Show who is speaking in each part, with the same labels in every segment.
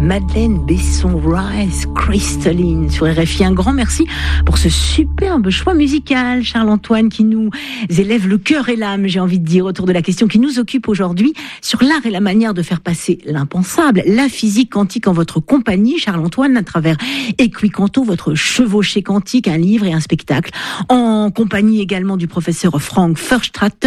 Speaker 1: Madeleine Besson-Rice, Crystalline sur RFI. Un grand merci pour ce superbe choix musical, Charles-Antoine, qui nous élève le cœur et l'âme, j'ai envie de dire, autour de la question qui nous occupe aujourd'hui, sur l'art et la manière de faire passer l'impensable, la physique quantique en votre compagnie, Charles-Antoine, à travers Equicanto, votre chevauchée quantique, un livre et un spectacle, en compagnie également du professeur Frank Furstratte,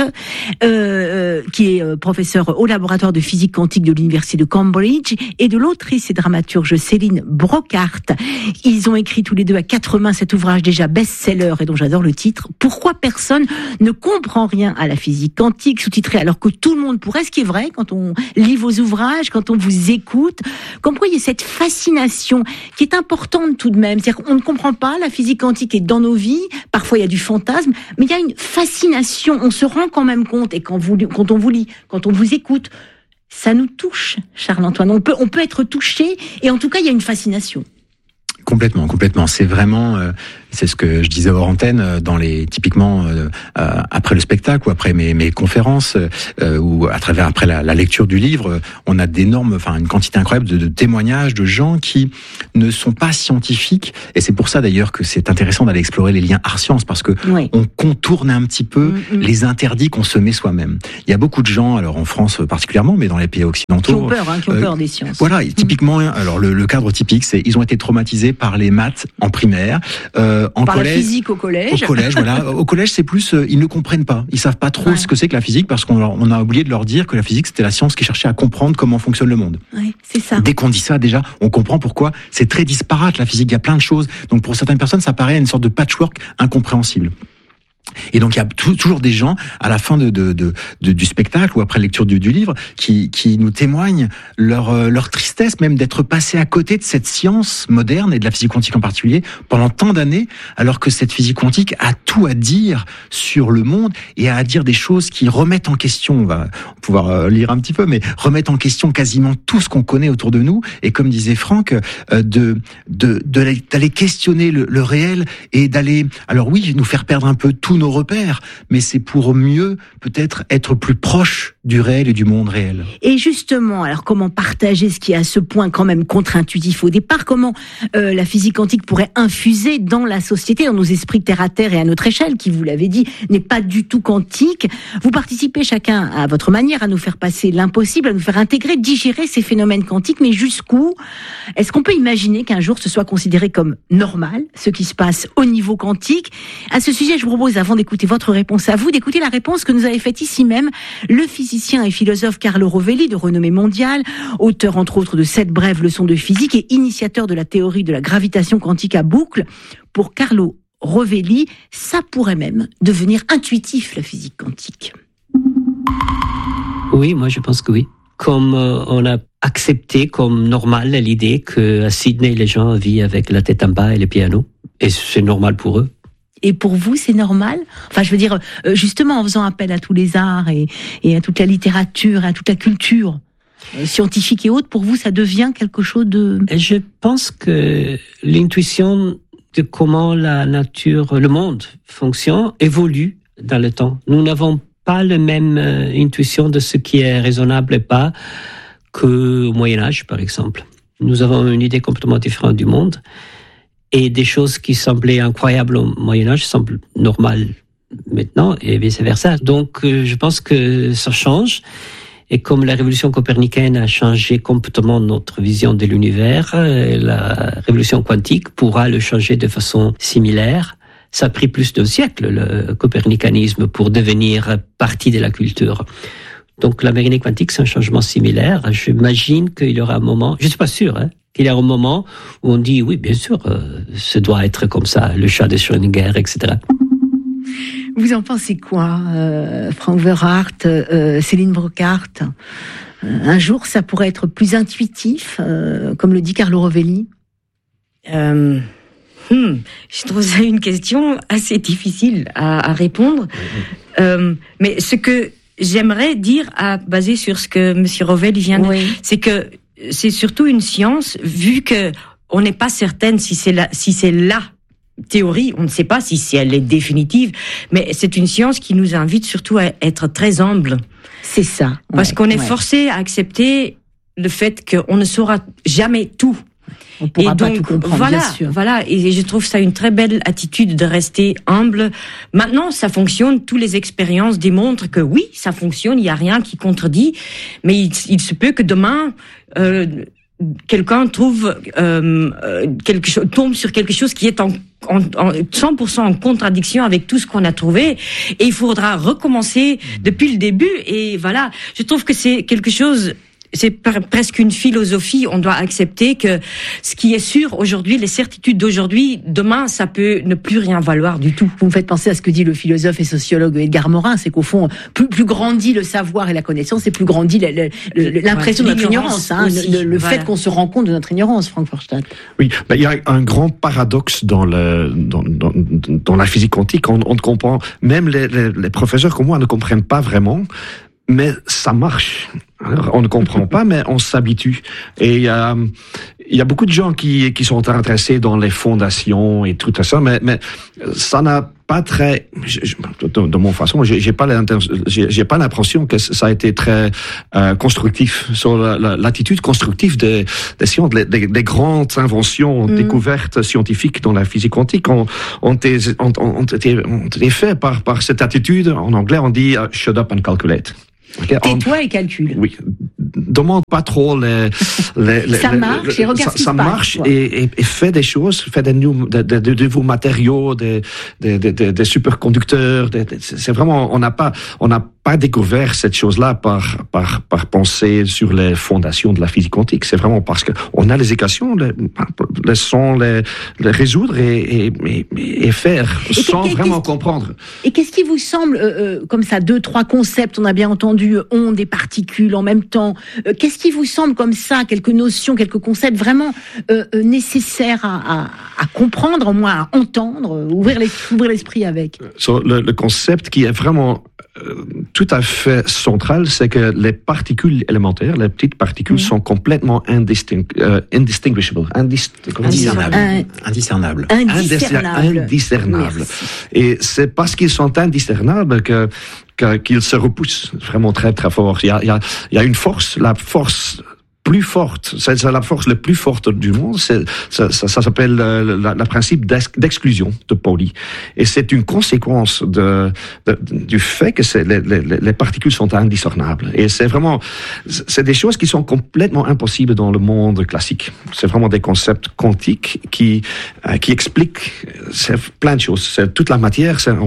Speaker 1: qui est professeur au laboratoire de physique quantique de l'université de Cambridge, et de l'autrice et dramaturge Céline Brockhart. Ils ont écrit tous les deux à quatre mains cet ouvrage déjà best-seller et dont j'adore le titre. Pourquoi personne ne comprend rien à la physique quantique, sous-titré alors que tout le monde pourrait, ce qui est vrai quand on lit vos ouvrages, quand on vous écoute. Comme quoi il y a cette fascination qui est importante tout de même. C'est-à-dire qu'on ne comprend pas, la physique quantique est dans nos vies, parfois il y a du fantasme, mais il y a une fascination, on se rend quand même compte, et quand on vous lit, quand on vous écoute, ça nous touche, Charles-Antoine. On peut être touché, et en tout cas, il y a une fascination.
Speaker 2: Complètement. C'est vraiment, c'est ce que je disais hors antenne, typiquement après le spectacle ou après mes conférences ou après la lecture du livre, on a une quantité incroyable de témoignages de gens qui ne sont pas scientifiques, et c'est pour ça d'ailleurs que c'est intéressant d'aller explorer les liens art-science, parce que on contourne un petit peu les interdits qu'on se met soi-même. Il y a beaucoup de gens, alors en France particulièrement, mais dans les pays occidentaux,
Speaker 1: qui ont peur des sciences.
Speaker 2: Voilà, typiquement, alors le cadre typique, c'est ils ont été traumatisés par les maths en primaire,
Speaker 1: par collège, la physique au collège.
Speaker 2: Au collège, voilà. Au collège, c'est plus, ils ne comprennent pas. Ils savent pas trop ce que c'est que la physique, parce on a oublié de leur dire que la physique, c'était la science qui cherchait à comprendre comment fonctionne le monde.
Speaker 1: Oui, c'est ça.
Speaker 2: Dès qu'on dit ça, déjà, on comprend pourquoi c'est très disparate, la physique. Il y a plein de choses. Donc, pour certaines personnes, ça paraît une sorte de patchwork incompréhensible. Et donc il y a toujours des gens à la fin du spectacle ou après lecture du livre qui nous témoignent leur tristesse même d'être passé à côté de cette science moderne et de la physique quantique en particulier pendant tant d'années, alors que cette physique quantique a tout à dire sur le monde et a à dire des choses qui remettent en question, on va pouvoir lire un petit peu, mais remettent en question quasiment tout ce qu'on connaît autour de nous, et comme disait Franck, d'aller questionner le réel et d'aller, alors oui, nous faire perdre un peu tous nos repères, mais c'est pour mieux peut-être être plus proche du réel et du monde réel.
Speaker 1: Et justement, alors comment partager ce qui est à ce point quand même contre-intuitif au départ, comment la physique quantique pourrait infuser dans la société, dans nos esprits terre à terre et à notre échelle, qui, vous l'avez dit, n'est pas du tout quantique. Vous participez chacun à votre manière à nous faire passer l'impossible, à nous faire intégrer, digérer ces phénomènes quantiques, mais jusqu'où est-ce qu'on peut imaginer qu'un jour ce soit considéré comme normal, ce qui se passe au niveau quantique? À ce sujet, je vous propose, avant d'écouter votre réponse à vous, d'écouter la réponse que nous avait faite ici même le physicien et philosophe Carlo Rovelli, de renommée mondiale, auteur entre autres de 7 brèves leçons de physique et initiateur de la théorie de la gravitation quantique à boucle. Pour Carlo Rovelli, ça pourrait même devenir intuitif, la physique quantique.
Speaker 3: Oui, moi je pense que oui. Comme on a accepté comme normal l'idée qu'à Sydney, les gens vivent avec la tête en bas et le piano, et c'est normal pour eux.
Speaker 1: Et pour vous, c'est normal? Enfin, je veux dire, justement, en faisant appel à tous les arts et à toute la littérature, à toute la culture scientifique et autres, pour vous, ça devient quelque chose de...
Speaker 3: Je pense que l'intuition de comment la nature, le monde fonctionne, évolue dans le temps. Nous n'avons pas la même intuition de ce qui est raisonnable et pas qu'au Moyen-Âge, par exemple. Nous avons une idée complètement différente du monde. Et des choses qui semblaient incroyables au Moyen-Âge semblent normales maintenant, et vice-versa. Donc, je pense que ça change. Et comme la révolution copernicienne a changé complètement notre vision de l'univers, la révolution quantique pourra le changer de façon similaire. Ça a pris plus d'un siècle, le copernicanisme, pour devenir partie de la culture. Donc, la mécanique quantique, c'est un changement similaire. J'imagine qu'il y aura un moment, je ne suis pas sûr, qu'il y a un moment où on dit, oui, bien sûr, ça doit être comme ça, le chat de Schrödinger, etc.
Speaker 1: Vous en pensez quoi, Frank Furstratte, Céline Brockhart? Un jour, ça pourrait être plus intuitif, comme le dit Carlo Rovelli?
Speaker 4: Je trouve ça une question assez difficile à répondre. Mais ce que j'aimerais dire, basé sur ce que M. Rovelli vient de dire, c'est que c'est surtout une science, vu que on n'est pas certaine si c'est la théorie, on ne sait pas si elle est définitive, mais c'est une science qui nous invite surtout à être très humble.
Speaker 1: C'est ça.
Speaker 4: Parce qu'on est forcé à accepter le fait qu'on ne saura jamais tout.
Speaker 1: On pourra pas tout comprendre, bien sûr.
Speaker 4: Voilà, et je trouve ça une très belle attitude de rester humble. Maintenant, ça fonctionne. Toutes les expériences démontrent que oui, ça fonctionne. Il y a rien qui contredit. Mais il se peut que demain, quelqu'un trouve quelque chose, tombe sur quelque chose qui est en 100% en contradiction avec tout ce qu'on a trouvé, et il faudra recommencer depuis le début. Et voilà, je trouve que c'est quelque chose. C'est presque une philosophie. On doit accepter que ce qui est sûr aujourd'hui, les certitudes d'aujourd'hui, demain, ça peut ne plus rien valoir du tout.
Speaker 1: Vous me faites penser à ce que dit le philosophe et sociologue Edgar Morin, c'est qu'au fond, plus grandit le savoir et la connaissance, et plus grandit l'impression de notre ignorance, le fait qu'on se rend compte de notre ignorance, Frank Forstadt.
Speaker 5: Oui, il y a un grand paradoxe dans la physique quantique. On comprend, même les professeurs comme moi ne comprennent pas vraiment. Mais ça marche. Alors, on ne comprend pas, mais on s'habitue. Et il y a beaucoup de gens qui sont intéressés dans les fondations et tout ça, mais ça n'a pas très, de mon façon, j'ai pas l'impression que ça a été très constructif sur l'attitude constructive des sciences, des grandes inventions, découvertes scientifiques dans la physique quantique ont été faites par cette attitude. En anglais, on dit shut up and calculate.
Speaker 1: Okay, tais-toi et calcule.
Speaker 5: Oui. Demande pas trop
Speaker 1: ça marche, et regarde ce qui se passe. Ça marche
Speaker 5: et fait des choses, fait des nouveaux matériaux, des superconducteurs. C'est vraiment, on n'a pas découvert cette chose-là par penser sur les fondations de la physique quantique. C'est vraiment parce que on a les équations, les résoudre et faire sans vraiment comprendre.
Speaker 1: Et qu'est-ce qui vous semble, comme ça, 2-3 concepts, on a bien entendu, ondes et particules en même temps. Qu'est-ce qui vous semble comme ça, quelques notions, quelques concepts vraiment nécessaires à comprendre, au moins à entendre, ouvrir l'esprit avec?
Speaker 5: Le concept qui est vraiment tout à fait central, c'est que les particules élémentaires, les petites particules, sont complètement indistinguishable.
Speaker 2: Indiscernables.
Speaker 5: Et c'est parce qu'ils sont indiscernables qu'ils se repoussent vraiment très très fort. Il y a une force, la force plus forte, c'est la force la plus forte du monde, ça s'appelle le principe d'exclusion de Pauli. Et c'est une conséquence du fait que les particules sont indiscernables. Et c'est des choses qui sont complètement impossibles dans le monde classique. C'est vraiment des concepts quantiques qui expliquent plein de choses. C'est toute la matière, c'est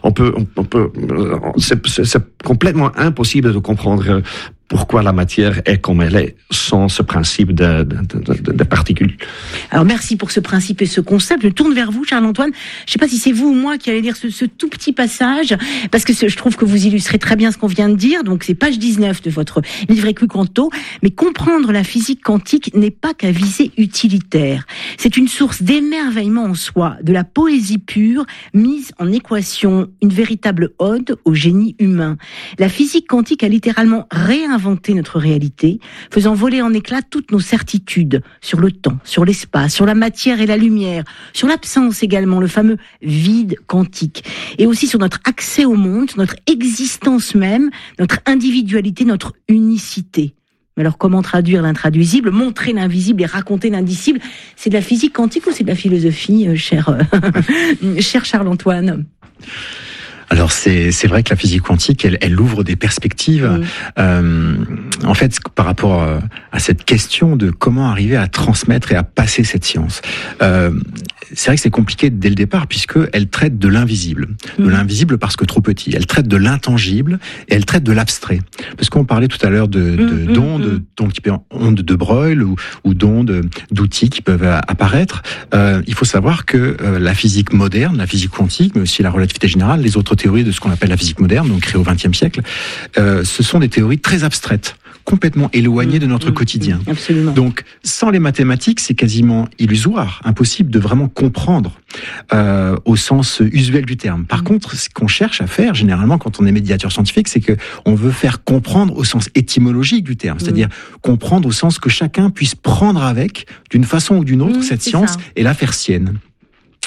Speaker 5: complètement impossible de comprendre pourquoi la matière est comme elle est, sans ce principe de particules.
Speaker 1: Alors merci pour ce principe et ce concept. Je tourne vers vous, Charles-Antoine. Je ne sais pas si c'est vous ou moi qui allez lire ce tout petit passage, parce que je trouve que vous illustrez très bien ce qu'on vient de dire. Donc c'est page 19 de votre livre Equiquanto. Mais comprendre la physique quantique n'est pas qu'à visée utilitaire. C'est une source d'émerveillement en soi, de la poésie pure, mise en équation, une véritable ode au génie humain. La physique quantique a littéralement réinventé notre réalité, faisant voler en éclats toutes nos certitudes sur le temps, sur l'espace, sur la matière et la lumière, sur l'absence également, le fameux vide quantique, et aussi sur notre accès au monde, sur notre existence même, notre individualité, notre unicité. Mais alors comment traduire l'intraduisible, montrer l'invisible et raconter l'indicible? C'est de la physique quantique ou c'est de la philosophie, cher Charles-Antoine?
Speaker 2: Alors c'est vrai que la physique quantique, elle ouvre des perspectives. En fait, par rapport à cette question de comment arriver à transmettre et à passer cette science. C'est vrai que c'est compliqué dès le départ puisque elle traite de l'invisible, parce que trop petit. Elle traite de l'intangible et elle traite de l'abstrait. Parce qu'on parlait tout à l'heure d'ondes, donc ondes de Broglie ou d'ondes d'outils qui peuvent apparaître. Il faut savoir que la physique moderne, la physique quantique, mais aussi la relativité générale, les autres théories de ce qu'on appelle la physique moderne, donc créée au XXe siècle, ce sont des théories très abstraites, complètement éloignées de notre quotidien.
Speaker 1: Absolument.
Speaker 2: Donc, sans les mathématiques, c'est quasiment illusoire, impossible de vraiment comprendre au sens usuel du terme. Par contre, ce qu'on cherche à faire, généralement, quand on est médiateur scientifique, c'est que on veut faire comprendre au sens étymologique du terme, c'est-à-dire comprendre au sens que chacun puisse prendre avec, d'une façon ou d'une autre, cette science et la faire sienne.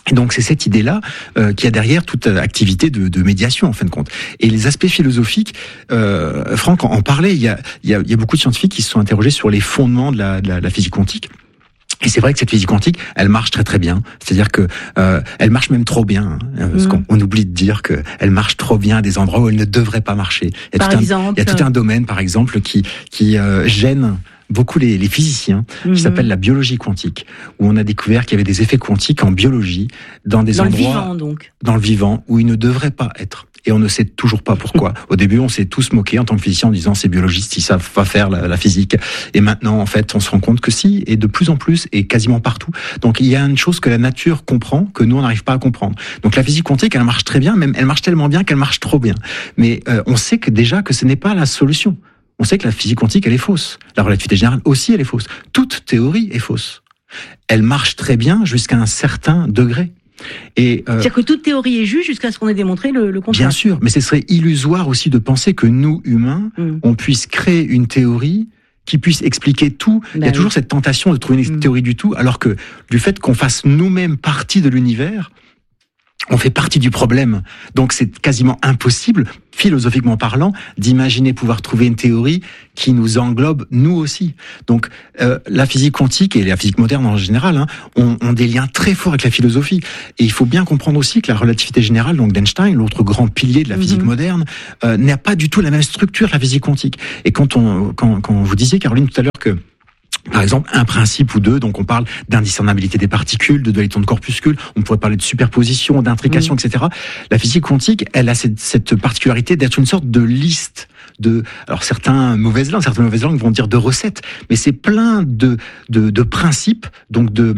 Speaker 2: Et donc c'est cette idée-là qui a derrière toute activité de médiation en fin de compte. Et les aspects philosophiques, Franck en parlait. Il y a beaucoup de scientifiques qui se sont interrogés sur les fondements de la physique quantique. Et c'est vrai que cette physique quantique, elle marche très très bien. C'est-à-dire que elle marche même trop bien. Parce qu'on oublie de dire que elle marche trop bien à des endroits où elle ne devrait pas marcher. Il y a tout un domaine, par exemple, qui gêne beaucoup les physiciens, qui s'appelle la biologie quantique, où on a découvert qu'il y avait des effets quantiques en biologie dans des endroits,
Speaker 1: le vivant, donc. Dans
Speaker 2: le vivant, où ils ne devraient pas être. Et on ne sait toujours pas pourquoi. Au début, on s'est tous moqués en tant que physiciens en disant ces biologistes, ils savent pas faire la physique. Et maintenant, en fait, on se rend compte que si, et de plus en plus, et quasiment partout. Donc, il y a une chose que la nature comprend, que nous, on n'arrive pas à comprendre. Donc, la physique quantique, elle marche très bien, même elle marche tellement bien qu'elle marche trop bien. Mais on sait que déjà que ce n'est pas la solution. On sait que la physique quantique, elle est fausse. La relativité générale aussi, elle est fausse. Toute théorie est fausse. Elle marche très bien jusqu'à un certain degré.
Speaker 1: C'est-à-dire que toute théorie est juste jusqu'à ce qu'on ait démontré le contraire.
Speaker 2: Bien sûr, mais ce serait illusoire aussi de penser que nous, humains, on puisse créer une théorie qui puisse expliquer tout. Il y a toujours cette tentation de trouver une théorie du tout, alors que du fait qu'on fasse nous-mêmes partie de l'univers, on fait partie du problème. Donc c'est quasiment impossible, philosophiquement parlant, d'imaginer pouvoir trouver une théorie qui nous englobe nous aussi. Donc la physique quantique et la physique moderne en général ont des liens très forts avec la philosophie. Et il faut bien comprendre aussi que la relativité générale, donc d'Einstein, l'autre grand pilier de la physique moderne, n'a pas du tout la même structure que la physique quantique. Et quand vous disiez, Caroline, tout à l'heure que par exemple, un principe ou deux, donc on parle d'indiscernabilité des particules, de dualité de corpuscules, on pourrait parler de superposition, d'intrication, etc. La physique quantique, elle a cette particularité d'être une sorte de liste alors certaines mauvaises langues vont dire de recettes, mais c'est plein de principes, donc de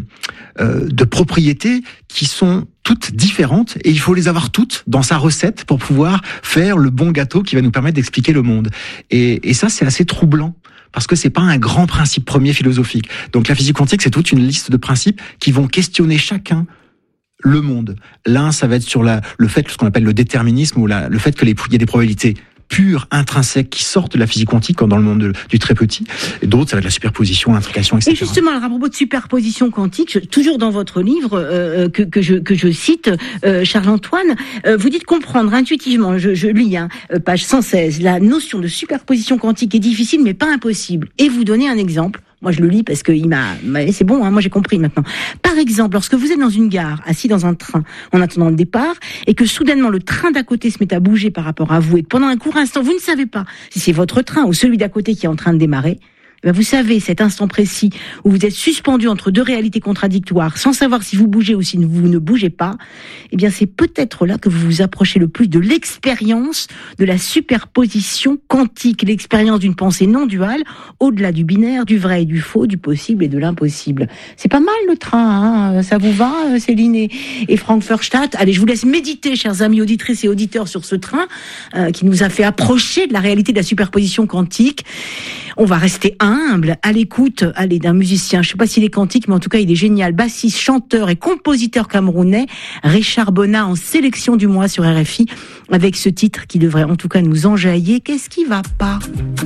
Speaker 2: propriétés qui sont toutes différentes, et il faut les avoir toutes dans sa recette pour pouvoir faire le bon gâteau qui va nous permettre d'expliquer le monde. Et ça, c'est assez troublant. Parce que c'est pas un grand principe premier philosophique. Donc la physique quantique, c'est toute une liste de principes qui vont questionner chacun le monde. L'un, ça va être sur le fait, ce qu'on appelle le déterminisme, ou le fait qu'il y ait des probabilités pures, intrinsèques, qui sortent de la physique quantique, comme dans le monde du très petit. Et d'autres, ça va être la superposition, l'intrication, etc.
Speaker 1: Et justement, alors, à propos de superposition quantique, toujours dans votre livre que je cite, Charles-Antoine, vous dites comprendre intuitivement, je lis, page 116, la notion de superposition quantique est difficile mais pas impossible. Et vous donnez un exemple. Moi, je le lis parce que c'est bon, moi j'ai compris maintenant. Par exemple, lorsque vous êtes dans une gare, assis dans un train, en attendant le départ, et que soudainement le train d'à côté se met à bouger par rapport à vous, et que pendant un court instant, vous ne savez pas si c'est votre train ou celui d'à côté qui est en train de démarrer, vous savez, cet instant précis où vous êtes suspendu entre deux réalités contradictoires, sans savoir si vous bougez ou si vous ne bougez pas, eh bien, c'est peut-être là que vous vous approchez le plus de l'expérience de la superposition quantique, l'expérience d'une pensée non duale, au-delà du binaire, du vrai et du faux, du possible et de l'impossible. C'est pas mal le train, ça vous va, Céline et Franck Furstadt? Allez, je vous laisse méditer, chers amis auditrices et auditeurs, sur ce train qui nous a fait approcher de la réalité de la superposition quantique. On va rester humble, à l'écoute, d'un musicien. Je sais pas s'il est quantique, mais en tout cas, il est génial. Bassiste, chanteur et compositeur camerounais. Richard Bonnat en sélection du mois sur RFI, avec ce titre qui devrait en tout cas nous enjailler. Qu'est-ce qui va pas?